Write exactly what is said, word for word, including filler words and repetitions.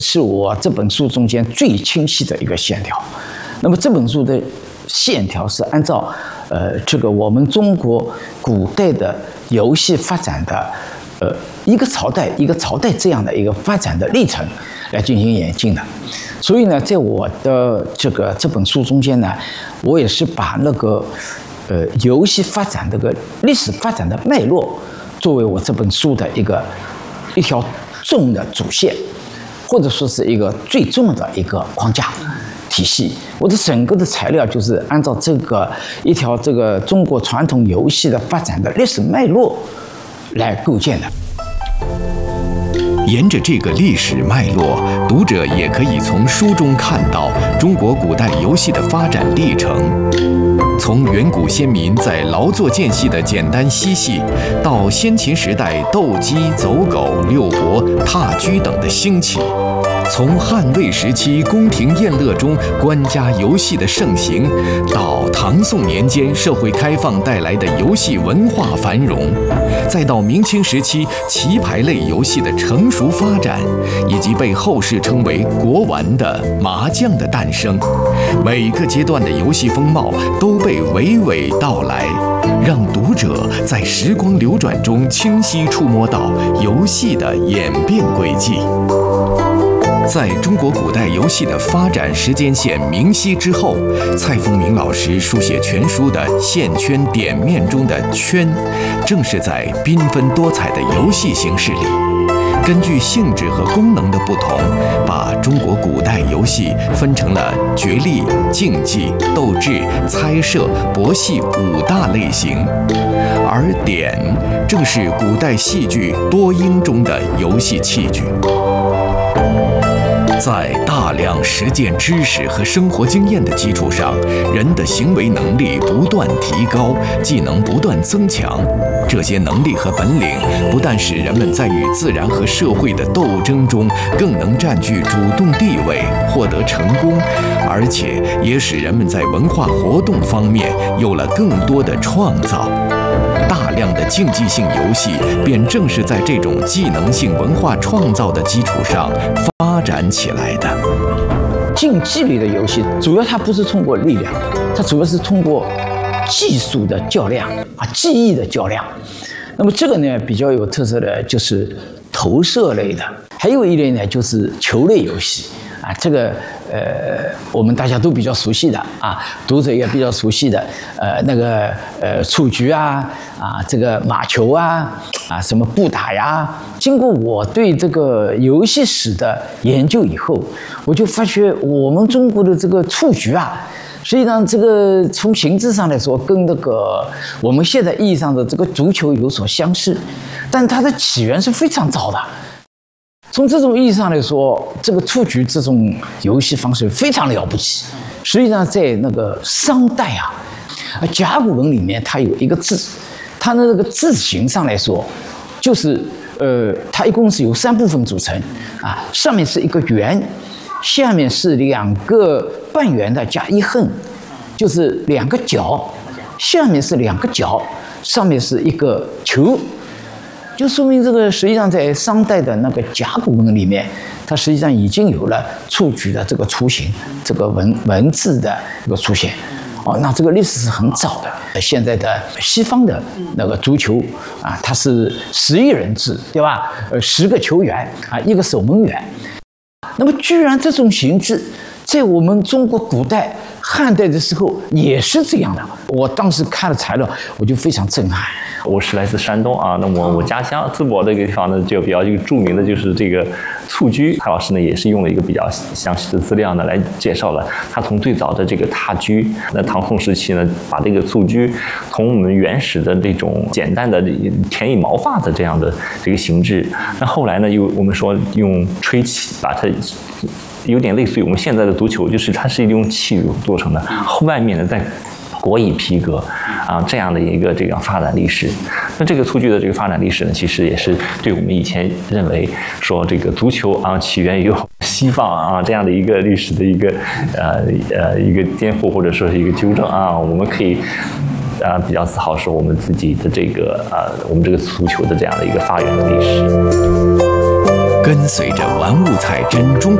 是我这本书中间最清晰的一个线条。那么这本书的线条是按照呃这个我们中国古代的游戏发展的呃一个朝代一个朝代这样的一个发展的历程来进行演进的。所以呢，在我的这个这本书中间呢，我也是把那个呃游戏发展这个历史发展的脉络作为我这本书的一个一条重的主线，或者说是一个最重的一个框架体系。我的整个的材料就是按照这个一条这个中国传统游戏的发展的历史脉络来构建的。 沿着这个历史脉络，读者也可以从书中看到中国古代游戏的发展历程。从远古先民在劳作间隙的简单嬉戏，到先秦时代斗鸡、走狗、六博、踏车等的兴起；从汉魏时期宫廷宴乐中官家游戏的盛行，到唐宋年间社会开放带来的游戏文化繁荣，再到明清时期棋牌类游戏的成熟发展，以及被后世称为国玩的麻将的诞生，每个阶段的游戏风貌都被娓娓道来，让读者在时光流转中清晰触摸到游戏的演变轨迹。在中国古代游戏的发展时间线明晰之后，蔡丰明老师书写全书的线圈点面中的圈，正是在缤纷多彩的游戏形式里，根据性质和功能的不同，把中国古代游戏分成了角力、竞技、斗智、猜射、博戏五大类型，而点正是古代戏剧多音中的游戏器具。在大量实践知识和生活经验的基础上，人的行为能力不断提高，技能不断增强。这些能力和本领不但使人们在与自然和社会的斗争中更能占据主动地位，获得成功，而且也使人们在文化活动方面有了更多的创造。大量的竞技性游戏便正是在这种技能性文化创造的基础上发展起来的。 竞技类的游戏主要它不是通过力量，它主要是通过技术的较量啊，技艺的较量。那么这个呢比较有特色的就是投射类的，还有一类呢就是球类游戏啊，这个呃我们大家都比较熟悉的啊，读者也比较熟悉的呃那个呃蹴鞠啊啊这个马球啊啊什么步打呀。经过我对这个游戏史的研究以后，我就发觉我们中国的这个蹴鞠啊，实际上这个从形制上来说跟那个我们现在意义上的这个足球有所相似，但它的起源是非常早的。从这种意义上来说，这个蹴鞠这种游戏方式非常了不起。实际上在那个商代啊，甲骨文里面它有一个字，它的那个字形上来说，就是呃，它一共是由三部分组成啊，上面是一个圆，下面是两个半圆的加一横，就是两个角，下面是两个角，上面是一个球。就说明这个实际上在商代的那个甲骨文里面，它实际上已经有了蹴鞠的这个雏形，这个文文字的一个出现。哦，那这个历史是很早的。现在的西方的那个足球啊，它是十一人制，对吧？呃，十个球员啊，一个守门员。那么，居然这种形制在我们中国古代汉代的时候也是这样的。我当时看了材料，我就非常震撼。 我是来自山东啊，那么我家乡淄博这个地方呢，就比较这个著名的就是这个蹴鞠。蔡老师呢也是用了一个比较详细的资料呢来介绍了他从最早的这个踏车，那唐宋时期呢，把这个蹴鞠从我们原始的这种简单的田野毛发的这样的这个形制，那后来呢又我们说用吹起把它。有点类似于我们现在的足球，就是它是用气做成的，外面呢再裹以皮革啊，这样的一个这个发展历史。那这个蹴鞠的这个发展历史呢，其实也是对我们以前认为说这个足球啊起源于西方啊这样的一个历史的一个呃呃一个颠覆或者说是一个纠正啊，我们可以啊比较自豪说我们自己的这个呃我们这个足球的这样的一个发源的历史。 根跟随着玩物采珍中。